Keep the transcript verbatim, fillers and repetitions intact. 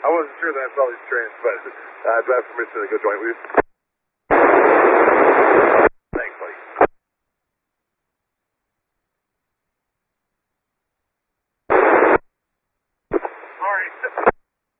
I wasn't sure that I saw these trains, but uh, do I have permission to go join with you? Thanks, buddy. Sorry.